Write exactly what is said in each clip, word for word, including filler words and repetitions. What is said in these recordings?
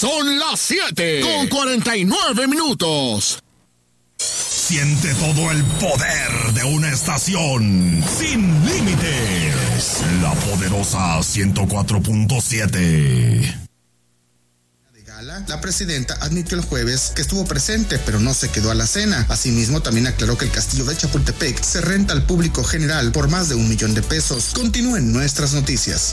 Son las siete con cuarenta y nueve minutos. Siente todo el poder de una estación sin límites. La poderosa ciento cuatro punto siete. La presidenta admitió el jueves que estuvo presente, pero no se quedó a la cena. Asimismo, también aclaró que el castillo de Chapultepec se renta al público general por más de un millón de pesos. Continúen nuestras noticias.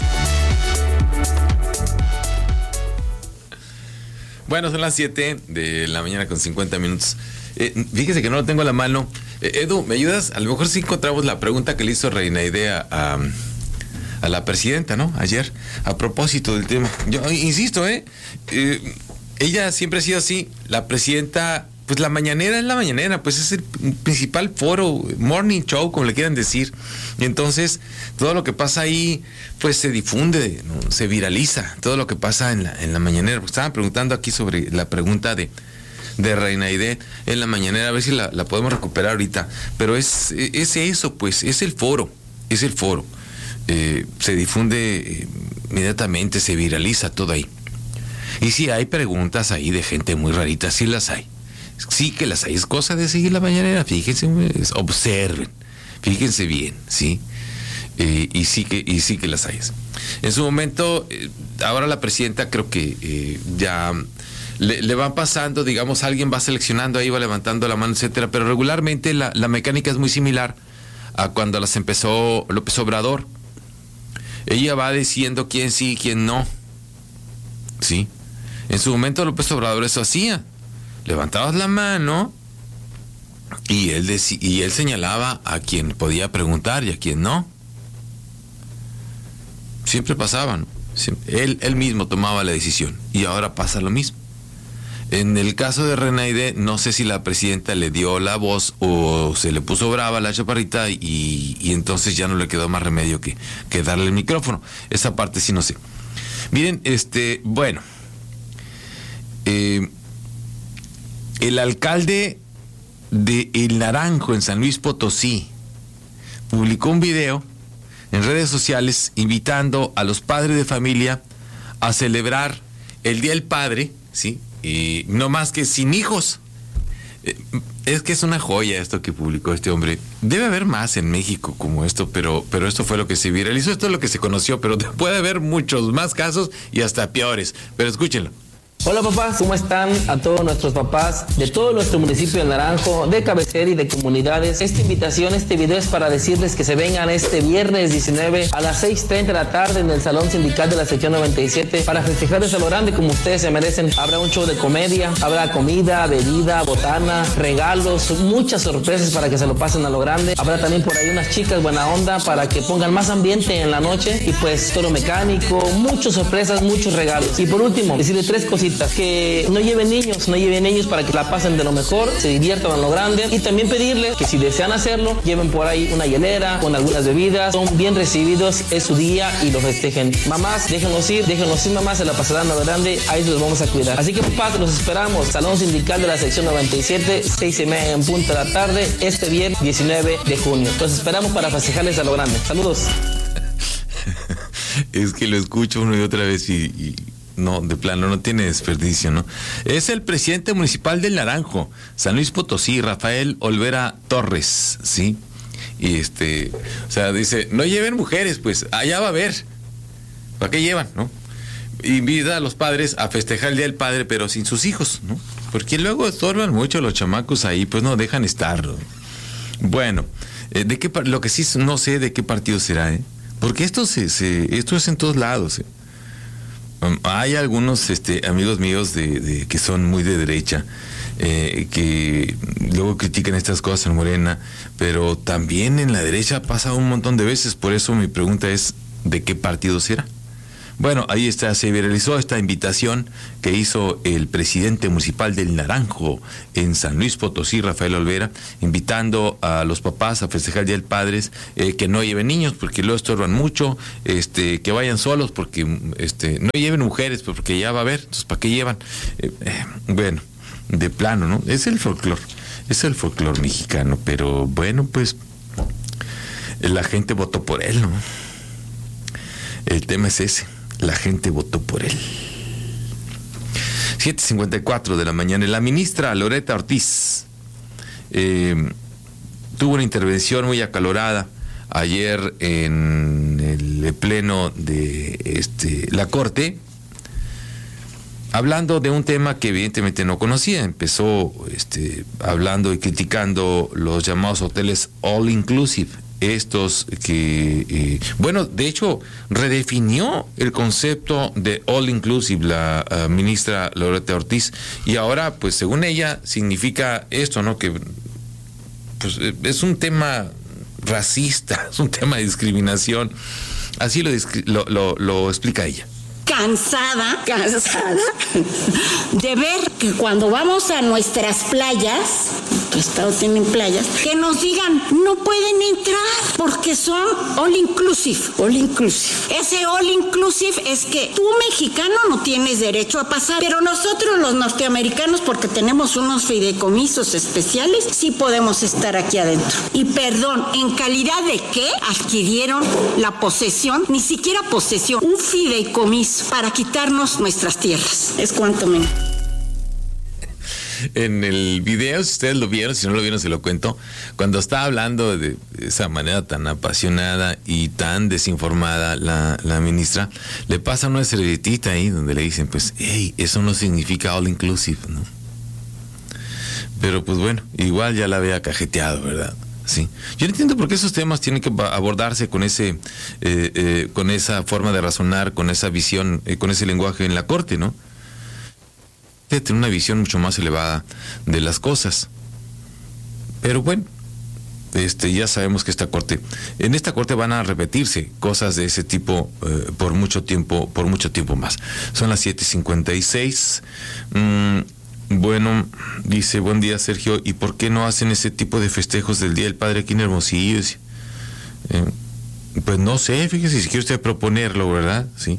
Bueno, son las siete de la mañana con cincuenta minutos. Eh, fíjese que no lo tengo a la mano. Eh, Edu, ¿me ayudas? A lo mejor sí encontramos la pregunta que le hizo Reinaide a... a a la presidenta, ¿no? Ayer, a propósito del tema. Yo insisto, ¿eh? eh ella siempre ha sido así. La presidenta, pues la mañanera es la mañanera, pues es el principal foro, morning show, como le quieran decir. Y entonces, todo lo que pasa ahí, pues se difunde, ¿no? Se viraliza, todo lo que pasa en la, en la mañanera. Porque estaban preguntando aquí sobre la pregunta de, de Reinaide en la mañanera, a ver si la, la podemos recuperar ahorita. Pero es, es eso, pues, es el foro, es el foro. Eh, se difunde eh, inmediatamente, se viraliza todo ahí. Y si hay preguntas ahí de gente muy rarita, sí las hay. Sí que las hay, es cosa de seguir la mañanera, fíjense, observen, fíjense bien, ¿sí? Eh, y, sí que, y sí que las hay. En su momento, eh, ahora la presidenta creo que eh, ya le, le van pasando, digamos, alguien va seleccionando ahí, va levantando la mano, etcétera, pero regularmente la, la mecánica es muy similar a cuando las empezó López Obrador. Ella va diciendo quién sí y quién no. ¿Sí? En su momento López Obrador eso hacía. Levantabas la mano y él, decí, y él señalaba a quien podía preguntar y a quien no. Siempre pasaba, ¿no? Siempre. Él, él mismo tomaba la decisión. Y ahora pasa lo mismo. En el caso de Reinaide, no sé si la presidenta le dio la voz o se le puso brava a la chaparrita y, y entonces ya no le quedó más remedio que, que darle el micrófono. Esa parte sí no sé. Miren, este, bueno, eh, el alcalde de El Naranjo en San Luis Potosí publicó un video en redes sociales invitando a los padres de familia a celebrar el Día del Padre, ¿sí? Y no más que sin hijos. Es que es una joya esto que publicó este hombre. Debe haber más en México como esto, pero, pero esto fue lo que se viralizó, esto es lo que se conoció, pero puede haber muchos más casos y hasta peores. Pero escúchenlo. Hola papás, ¿cómo están? A todos nuestros papás de todo nuestro municipio de Naranjo, de cabecera y de comunidades. Esta invitación, este video es para decirles que se vengan este viernes diecinueve a las seis treinta de la tarde en el Salón Sindical de la Sección noventa y siete para festejarles a lo grande como ustedes se merecen. Habrá un show de comedia, habrá comida, bebida, botana, regalos, muchas sorpresas para que se lo pasen a lo grande. Habrá también por ahí unas chicas buena onda para que pongan más ambiente en la noche y pues toro mecánico, muchas sorpresas, muchos regalos. Y por último, decirle tres cositas. Que no lleven niños, no lleven niños para que la pasen de lo mejor, se diviertan a lo grande y también pedirles que si desean hacerlo, lleven por ahí una hielera con algunas bebidas, son bien recibidos, es su día y lo festejen. Mamás, déjenlos ir, déjenlos ir mamás, se la pasarán a lo grande, ahí los vamos a cuidar. Así que papás, los esperamos, Salón Sindical de la Sección noventa y siete, seis y media en punto de la tarde, este viernes diecinueve de junio. Los esperamos para festejarles a lo grande. Saludos. Es que lo escucho una y otra vez y... y... no, de plano, no tiene desperdicio, ¿no? Es el presidente municipal del Naranjo, San Luis Potosí, Rafael Olvera Torres, ¿sí? Y este, o sea, dice, no lleven mujeres, pues, allá va a haber. ¿Para qué llevan, no? Invita a los padres a festejar el Día del Padre, pero sin sus hijos, ¿no? Porque luego estorban mucho los chamacos ahí, pues no dejan estar, ¿no? Bueno, eh, de qué, lo que sí no sé de qué partido será, ¿eh? Porque esto se, se esto es en todos lados, ¿eh? Hay algunos este, amigos míos de, de que son muy de derecha, eh, que luego critican estas cosas en Morena, pero también en la derecha pasa un montón de veces. Por eso mi pregunta es, ¿de qué partido será? Bueno, ahí está, se viralizó esta invitación que hizo el presidente municipal del Naranjo en San Luis Potosí, Rafael Olvera, invitando a los papás a festejar el Día del Padre, eh, que no lleven niños porque luego estorban mucho, este, que vayan solos porque este, no lleven mujeres porque ya va a haber, entonces ¿para qué llevan? Eh, eh, bueno, de plano, ¿no? Es el folclore, es el folclore mexicano, pero bueno, pues la gente votó por él, ¿no? El tema es ese. La gente votó por él. siete cincuenta y cuatro de la mañana. La ministra Loretta Ortiz eh, tuvo una intervención muy acalorada ayer en el pleno de este, la Corte, hablando de un tema que evidentemente no conocía. Empezó este, hablando y criticando los llamados hoteles all inclusive, estos que, eh, bueno, de hecho, redefinió el concepto de all inclusive la uh, ministra Loretta Ortiz, y ahora, pues, según ella, significa esto, ¿no? Que pues, es un tema racista, es un tema de discriminación. Así lo, lo, lo, lo explica ella. Cansada, cansada de ver que cuando vamos a nuestras playas, tu estado tienen playas, que nos digan no pueden entrar porque son all inclusive, all inclusive. Ese all inclusive es que tú mexicano no tienes derecho a pasar, pero nosotros los norteamericanos, porque tenemos unos fideicomisos especiales, sí podemos estar aquí adentro. Y perdón, ¿en calidad de qué adquirieron la posesión? Ni siquiera posesión, un fideicomiso para quitarnos nuestras tierras. Es cuanto menos. En el video, si ustedes lo vieron, si no lo vieron se lo cuento, cuando está hablando de esa manera tan apasionada y tan desinformada la, la ministra, le pasa una servilletita ahí donde le dicen, pues, hey, eso no significa all inclusive, ¿no? Pero pues bueno, igual ya la había cajeteado, ¿verdad? Sí. Yo no entiendo por qué esos temas tienen que abordarse con ese, eh, eh, con esa forma de razonar, con esa visión, eh, con ese lenguaje en la Corte, ¿no? Tener una visión mucho más elevada de las cosas. Pero bueno, este, ya sabemos que esta corte, en esta corte van a repetirse cosas de ese tipo eh, por mucho tiempo, por mucho tiempo más. Son las siete cincuenta y seis. Mm, bueno, dice, buen día Sergio, ¿y por qué no hacen ese tipo de festejos del Día del Padre aquí en Hermosillo? Eh, pues no sé, fíjese, si quiere usted proponerlo, ¿verdad? Sí.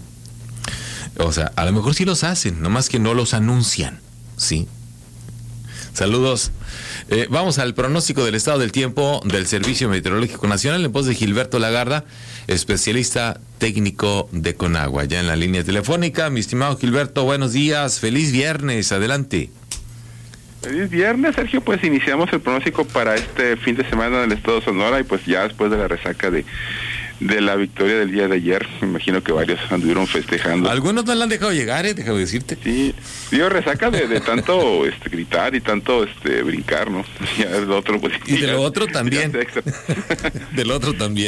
O sea, a lo mejor sí los hacen, nomás que no los anuncian, ¿sí? Saludos. Eh, vamos al pronóstico del estado del tiempo del Servicio Meteorológico Nacional en voz de Gilberto Lagarda, especialista técnico de Conagua, ya en la línea telefónica. Mi estimado Gilberto, buenos días, feliz viernes, adelante. Feliz viernes, Sergio. Pues iniciamos el pronóstico para este fin de semana en el estado de Sonora, y pues ya después de la resaca de de la victoria del día de ayer, me imagino que varios anduvieron festejando. Algunos no la han dejado llegar, eh, déjame decirte. Sí, digo, resaca de, de tanto este, gritar y tanto este brincar, ¿no? Ya el otro, pues, y de ya, lo otro también. Del otro también.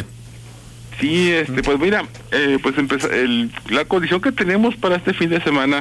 Sí, este, pues mira, eh, pues empezó el, la condición que tenemos para este fin de semana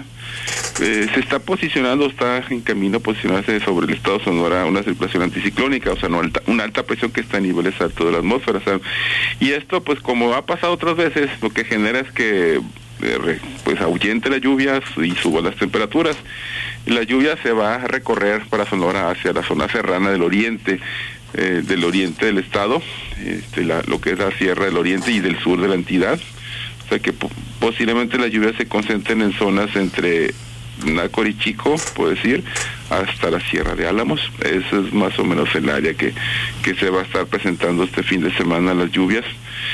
eh, se está posicionando, está en camino a posicionarse sobre el estado de Sonora una circulación anticiclónica, o sea, no alta, una alta presión que está a niveles altos de la atmósfera, ¿sabes? Y esto, pues como ha pasado otras veces, lo que genera es que eh, pues ahuyente las lluvias y suban las temperaturas. Y la lluvia se va a recorrer para Sonora hacia la zona serrana del oriente, Eh, del oriente del estado, este, la, lo que es la Sierra del Oriente y del sur de la entidad. O sea que po posiblemente las lluvias se concentren en zonas entre Nácora y Chico, puedo decir, hasta la Sierra de Álamos. Ese es más o menos el área que, que se va a estar presentando este fin de semana las lluvias.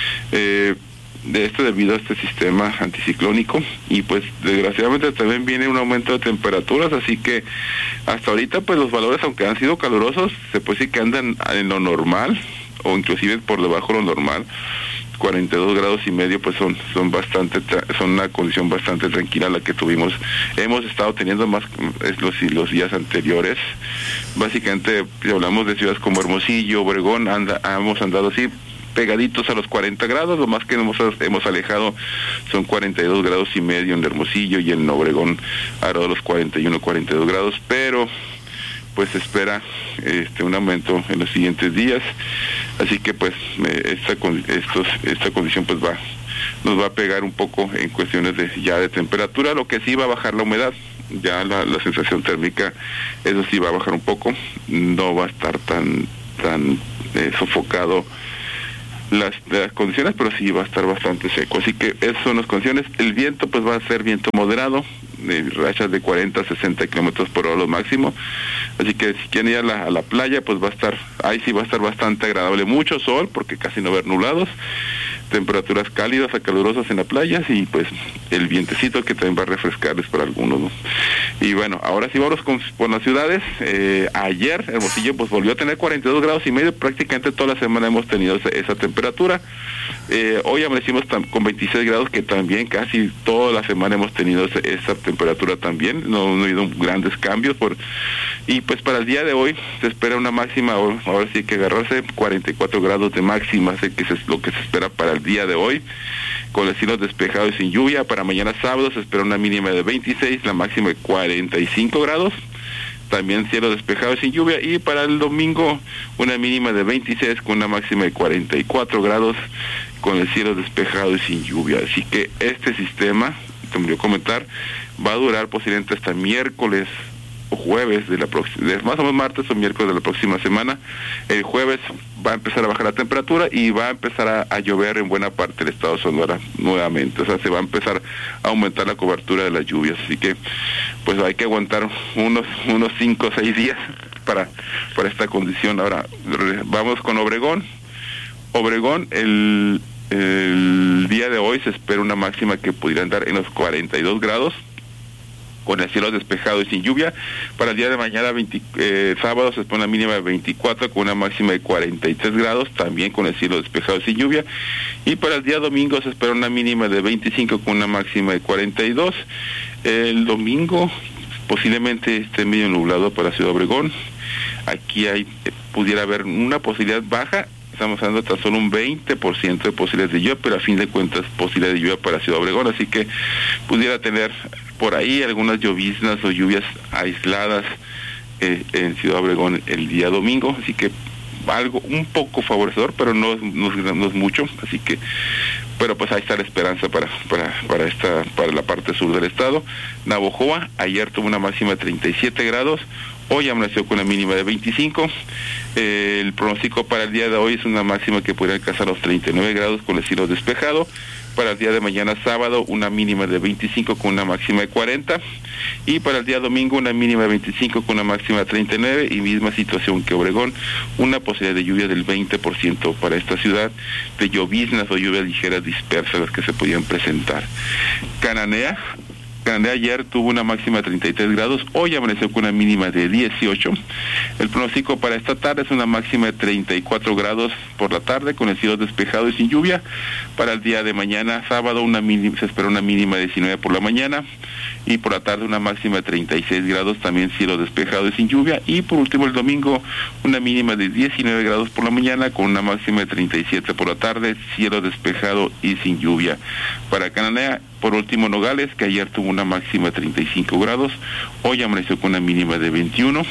Eh, de esto debido a este sistema anticiclónico, y pues desgraciadamente también viene un aumento de temperaturas, así que hasta ahorita pues los valores, aunque han sido calurosos, se puede decir que andan en lo normal o inclusive por debajo de lo normal. Cuarenta y dos grados y medio pues son son bastante son una condición bastante tranquila la que tuvimos hemos estado teniendo más los los días anteriores. Básicamente, si hablamos de ciudades como Hermosillo, Obregón, anda hemos andado así pegaditos a los cuarenta grados, lo más que hemos, hemos alejado son cuarenta y dos grados y medio en Hermosillo, y en Obregón alrededor de los cuarenta y uno, cuarenta y dos grados, pero pues se espera este un aumento en los siguientes días, así que pues esta estos esta condición pues va nos va a pegar un poco en cuestiones de ya de temperatura. Lo que sí va a bajar la humedad, ya la, la sensación térmica, eso sí va a bajar un poco, no va a estar tan tan eh, sofocado Las, las condiciones, pero sí va a estar bastante seco, así que esas son las condiciones. El viento pues va a ser viento moderado, de rachas de cuarenta a sesenta kilómetros por hora lo máximo, así que si quieren ir a la, a la playa pues va a estar, ahí sí va a estar bastante agradable, mucho sol porque casi no va a haber nublados, temperaturas cálidas a calurosas en las playas y pues el vientecito que también va a refrescarles para algunos, ¿no? Y bueno, ahora sí vamos con, con las ciudades. Eh, ayer Hermosillo pues volvió a tener cuarenta y dos grados y medio, prácticamente toda la semana hemos tenido esa, esa temperatura. Eh, hoy amanecimos con veintiséis grados, que también casi toda la semana hemos tenido esa, esa temperatura también, no, no ha habido grandes cambios. Por, y pues para el día de hoy se espera una máxima, ahora sí hay que agarrarse, cuarenta y cuatro grados de máxima, sé que es lo que se espera para el día de hoy, con el cielo despejado y sin lluvia. Para mañana sábado se espera una mínima de veintiséis, la máxima de cuarenta y cinco grados. También cielo despejado y sin lluvia, y para el domingo una mínima de veintiséis con una máxima de cuarenta y cuatro grados, con el cielo despejado y sin lluvia. Así que este sistema, como yo comentar, va a durar posiblemente hasta miércoles o jueves de la próxima, más o menos martes o miércoles de la próxima semana. El jueves va a empezar a bajar la temperatura y va a empezar a, a llover en buena parte del estado de Sonora nuevamente, o sea, se va a empezar a aumentar la cobertura de las lluvias, así que pues hay que aguantar unos unos cinco o seis días para, para esta condición. Ahora vamos con Obregón. Obregón, el, el día de hoy se espera una máxima que pudiera andar en los cuarenta y dos grados, con el cielo despejado y sin lluvia. Para el día de mañana, veinte, eh, sábado, se espera una mínima de veinticuatro con una máxima de cuarenta y tres grados, también con el cielo despejado y sin lluvia. Y para el día domingo se espera una mínima de veinticinco con una máxima de cuarenta y dos. El domingo posiblemente esté medio nublado para Ciudad Obregón. Aquí hay eh, pudiera haber una posibilidad baja. Estamos hablando de tan solo un veinte por ciento de posibilidades de lluvia, pero a fin de cuentas posibilidad de lluvia para Ciudad Obregón, así que pudiera tener por ahí algunas lloviznas o lluvias aisladas eh, en Ciudad Obregón el día domingo, así que algo un poco favorecedor, pero no, no, no es mucho, así que, pero pues ahí está la esperanza para para para esta para la parte sur del estado. Navojoa ayer tuvo una máxima de treinta y siete grados, hoy amaneció con una mínima de veinticinco. Eh, el pronóstico para el día de hoy es una máxima que podría alcanzar los treinta y nueve grados con el cielo despejado. Para el día de mañana sábado una mínima de veinticinco con una máxima de cuarenta, y para el día domingo una mínima de veinticinco con una máxima de treinta y nueve, y misma situación que Obregón, una posibilidad de lluvia del veinte por ciento para esta ciudad, de lloviznas o lluvias ligeras dispersas las que se podían presentar. Cananea Cananea ayer tuvo una máxima de treinta y tres grados, hoy amaneció con una mínima de dieciocho. El pronóstico para esta tarde es una máxima de treinta y cuatro grados por la tarde, con el cielo despejado y sin lluvia. Para el día de mañana, sábado, una mínima, se espera una mínima de diecinueve por la mañana, y por la tarde una máxima de treinta y seis grados, también cielo despejado y sin lluvia. Y por último el domingo, una mínima de diecinueve grados por la mañana, con una máxima de treinta y siete por la tarde, cielo despejado y sin lluvia. Para Cananea, por último Nogales, que ayer tuvo una máxima de treinta y cinco grados, hoy amaneció con una mínima de veintiuno.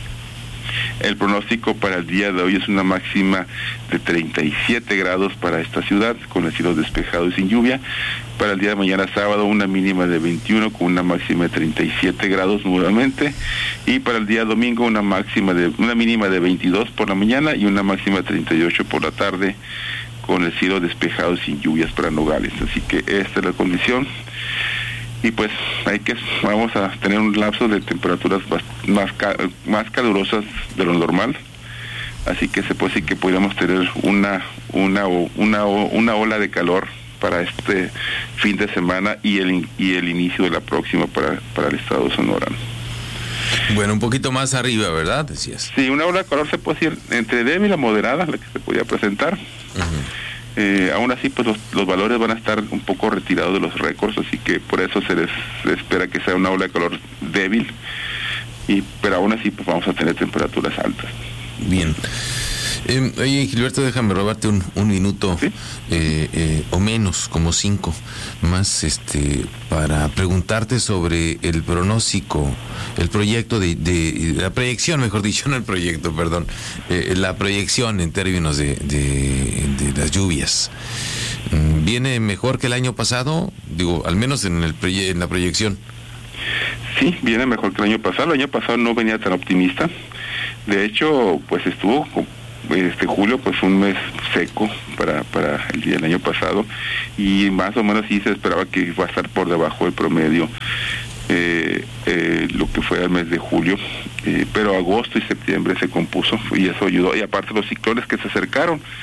El pronóstico para el día de hoy es una máxima de treinta y siete grados para esta ciudad, con el cielo despejado y sin lluvia. Para el día de mañana sábado una mínima de veintiuno con una máxima de treinta y siete grados nuevamente. Y para el día domingo una máxima de una mínima de veintidós por la mañana y una máxima de treinta y ocho por la tarde, con el cielo despejado sin lluvias para Nogales. Así que esta es la condición. Y pues hay que vamos a tener un lapso de temperaturas más más calurosas de lo normal, así que se puede decir que podríamos tener una una una una ola de calor para este fin de semana y el y el inicio de la próxima para para el estado de Sonora. Bueno, un poquito más arriba, ¿verdad? Decías. Sí, una ola de calor se puede decir entre débil a moderada, la que se podía presentar. Uh-huh. Eh, aún así, pues los, los valores van a estar un poco retirados de los récords, así que por eso se les se espera que sea una ola de calor débil, y pero aún así pues vamos a tener temperaturas altas. Bien. Eh, oye, Gilberto, déjame robarte un, un minuto, ¿sí? eh, eh, o menos, como cinco más, este, para preguntarte sobre el pronóstico, el proyecto de, de la proyección, mejor dicho, no el proyecto, perdón, eh, la proyección en términos de, de, de las lluvias. ¿Viene mejor que el año pasado? Digo, al menos en, el en la proyección. Sí, viene mejor que el año pasado. El año pasado no venía tan optimista. De hecho, pues estuvo este julio pues un mes seco para para el día del año pasado, y más o menos sí se esperaba que iba a estar por debajo del promedio eh, eh, lo que fue el mes de julio, eh, pero agosto y septiembre se compuso y eso ayudó, y aparte los ciclones que se acercaron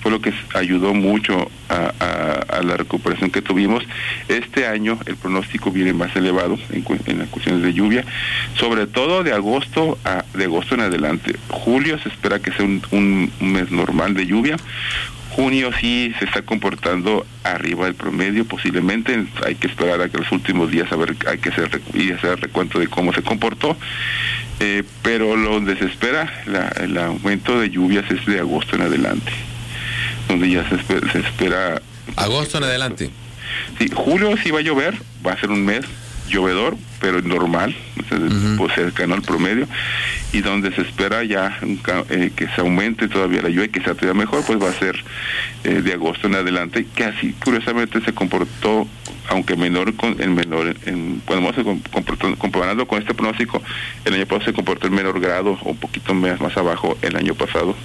fue lo que ayudó mucho a, a, a la recuperación que tuvimos. Este año el pronóstico viene más elevado en, en las cuestiones de lluvia, sobre todo de agosto a de agosto en adelante. Julio se espera que sea un, un, un mes normal de lluvia. Junio sí se está comportando arriba del promedio, posiblemente. Hay que esperar a que los últimos días a ver, hay que hacer y hacer recuento de cómo se comportó. Eh, pero lo donde se espera la, el aumento de lluvias es de agosto en adelante, donde ya se espera, se espera agosto en adelante. Sí, julio sí va a llover, va a ser un mes llovedor, pero normal, uh-huh. pues cercano al promedio, y donde se espera ya un, eh, que se aumente todavía la lluvia y que sea todavía mejor, pues va a ser eh, de agosto en adelante, que así curiosamente se comportó, aunque menor, con el menor, en, cuando vamos comparando con este pronóstico, el año pasado se comportó en menor grado, o un poquito más, más abajo el año pasado.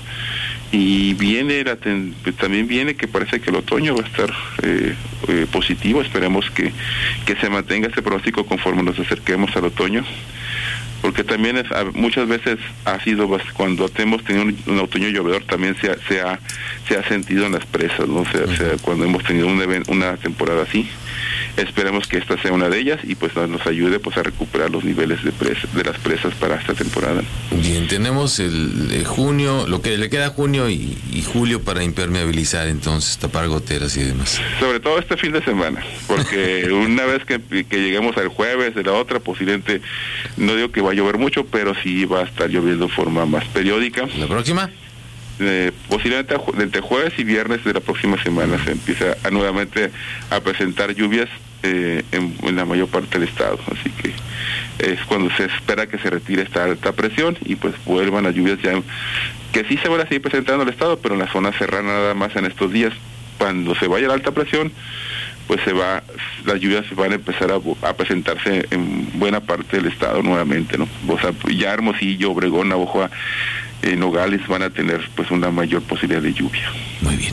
Y viene la ten, también viene que parece que el otoño va a estar eh, eh, positivo. Esperemos que, que se mantenga este pronóstico conforme nos acerquemos al otoño, porque también es, muchas veces ha sido cuando hemos tenido un, un otoño llovedor, también se ha, se ha se ha sentido en las presas, ¿no? O sea, uh-huh. o sea, cuando hemos tenido un event, una temporada así, esperemos que esta sea una de ellas y pues nos ayude pues a recuperar los niveles de presa, de las presas para esta temporada. Bien, tenemos el, el junio, lo que le queda junio y, y julio para impermeabilizar, entonces tapar goteras y demás. Sobre todo este fin de semana, porque una vez que, que lleguemos al jueves de la otra, posiblemente, no digo que va a llover mucho, pero sí va a estar lloviendo de forma más periódica. ¿La próxima? Eh, posiblemente entre jueves y viernes de la próxima semana se empieza a nuevamente a presentar lluvias eh, en, en la mayor parte del estado, así que es cuando se espera que se retire esta alta presión y pues vuelvan las lluvias ya, que sí se van a seguir presentando en el estado, pero en la zona serrana nada más en estos días. Cuando se vaya la alta presión, pues se va, las lluvias van a empezar a, a presentarse en buena parte del estado nuevamente, ¿no? O sea, ya Hermosillo, Obregón, Navojoa, eh, Nogales van a tener pues una mayor posibilidad de lluvia. Muy bien.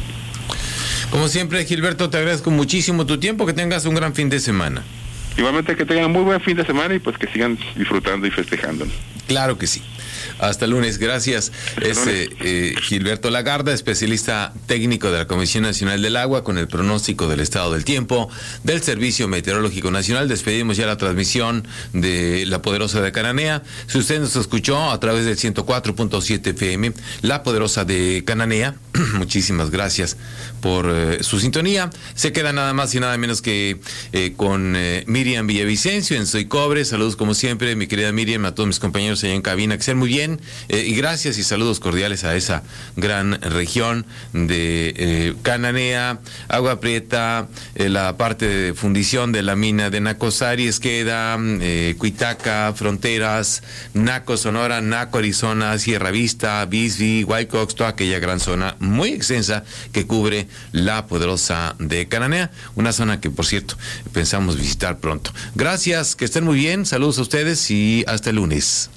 Como siempre, Gilberto, te agradezco muchísimo tu tiempo, que tengas un gran fin de semana. Igualmente que tengan un muy buen fin de semana y pues que sigan disfrutando y festejando. Claro que sí. Hasta el lunes, gracias. Es eh, eh, Gilberto Lagarda, especialista técnico de la Comisión Nacional del Agua, con el pronóstico del estado del tiempo del Servicio Meteorológico Nacional. Despedimos ya la transmisión de La Poderosa de Cananea. Si usted nos escuchó a través del ciento cuatro punto siete F M, La Poderosa de Cananea, muchísimas gracias por eh, su sintonía. Se queda nada más y nada menos que eh, con eh, Miriam Villavicencio en Soy Cobre. Saludos como siempre, mi querida Miriam, a todos mis compañeros allá en cabina, que sean muy bien. Eh, y gracias y saludos cordiales a esa gran región de eh, Cananea, Agua Prieta, eh, la parte de fundición de la mina de Nacosari, Esqueda, eh, Cuitaca, Fronteras, Naco, Sonora, Naco, Arizona, Sierra Vista, Bisbee, Whitecox, toda aquella gran zona muy extensa que cubre La Poderosa de Cananea, una zona que, por cierto, pensamos visitar pronto. Gracias, que estén muy bien, saludos a ustedes y hasta el lunes.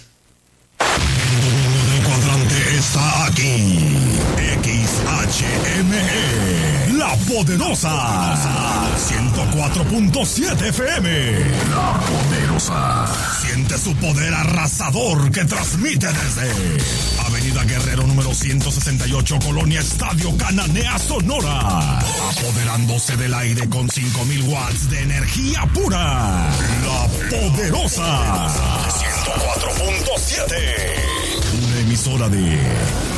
El cuadrante está aquí. X H M E, La Poderosa. ciento cuatro punto siete F M. La Poderosa. Siente su poder arrasador que transmite desde Avenida Guerrero número ciento sesenta y ocho, Colonia Estadio Cananea, Sonora. Apoderándose del aire con cinco mil watts de energía pura. La Poderosa. ciento cuatro punto siete. Una emisora de